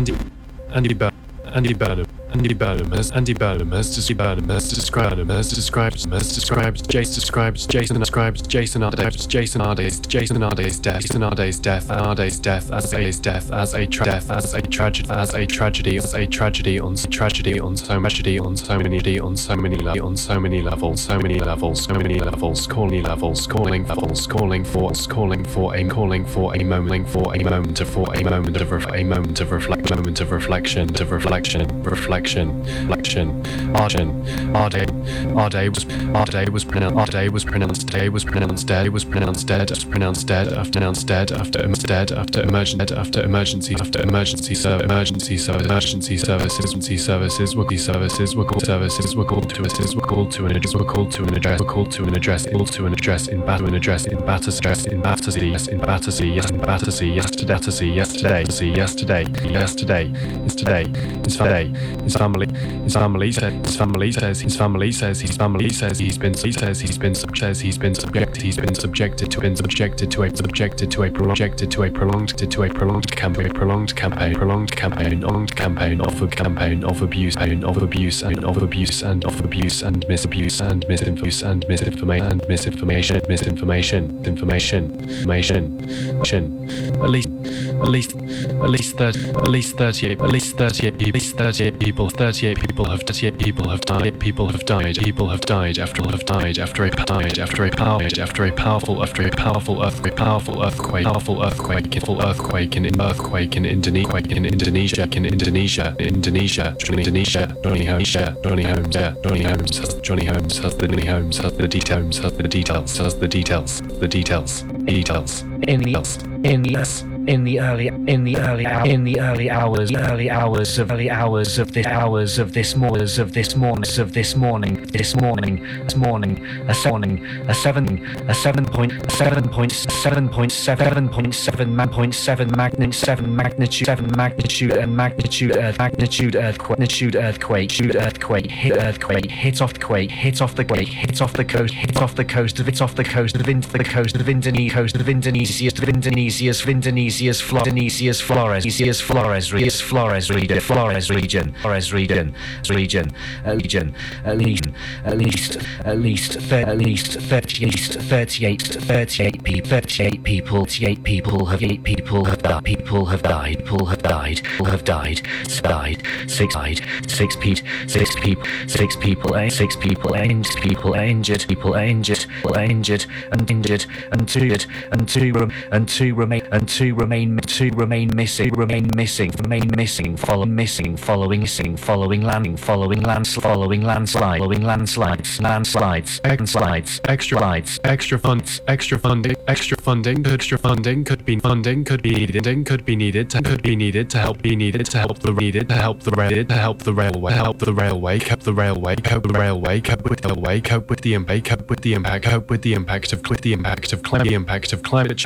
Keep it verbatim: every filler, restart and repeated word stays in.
Andy Andy Burnham Andy Burnham Andy Burnham has Andy Burnham has described has described has described has described Jason describes Jason describes Jason Ardays Jason Ardays Jason Ardays death Jason Ardays death Ardays death as a death as a tra- death as a tragedy as a tragedy as a tragedy on tragedy on so much tragedy on so many on so many le- on so many levels so many levels so many levels calling levels calling levels calling for calling for a calling for a moment for a moment of for a moment of ref- a moment of reflect moment of reflection of reflection reflection reflection Arjun Arday Arday was Arday was pronounced Arday was pronounced day was pronounced dead was pronounced dead was pronounced dead after announced dead after dead after emergency after emergency after emergency service emergency service emergency services emergency services were services were called services were called to assist were called to an address were called to an address were called to an address called to an address in battle an address in Battersea address in Battersea yes in Battersea yes in Battersea yesterday yesterday yesterday yesterday is today is today his family his family said his family says his family says his family says he's been he says he's been says he's been subjected he's been subjected to been subjected to a subjected to a projected to a prolonged to a prolonged campaign prolonged campaign prolonged campaign prolonged campaign of a campaign of abuse and of abuse and of abuse and of abuse and misabuse and misinformation and misinformation and misinformation misinformation information information at least at least at least thirty at least thirty-eight at least thirty-eight people at least thirty-eight people thirty-eight people have thirty-eight people have died people have died people have died after have died after a died after a power after a powerful after a powerful earthquake powerful earthquake powerful earthquake full earthquake in earthquake in Indonesia in Indonesia in Indonesia Indonesia Indonesia Johnny Holmes Johnny Holmes Johnny Holmes Johnny Holmes has the Johnny Holmes has the details has the details has the details the details details in the in the in the early in the early in the early hours early hours of early hours of this hours of this mornings of this mornings of this morning this morning this morning a morning a seven a seven point seven point seven point seven point seven man point seven magnitude seven magnitude seven magnitude and magnitude earth magnitude earthquake magnitude earthquake earthquake hit earthquake hit off the quake hit off the quake hit off the coast hit off the coast of it off the coast of the coast of Indonesia coast of Indonesia of Indonesia's of Indonesia's Flores Indonesia's Flores Indonesia's Flores region Flores region Flores region Flores region region region at least at least at least at least thirty-eight thirty-eight thirty-eight people thirty-eight people thirty-eight people have eight people have died people have died people have died people have died died six died six people six people six people six people and people injured people injured injured and injured and two and two and two remain and two remain two remain missing remain missing remain missing follow missing following missing following landing following lands following landslide following landslides landslides landslides extra slides extra funds extra funding extra funding extra funding could be funding could be needed could be needed to, could be needed to help be needed to help the needed to help the rail to help the railway help the railway cope the railway cope the railway cope with the railway cope with the impact cope with the impact cope with the impact of with the impact of climate the impact of climate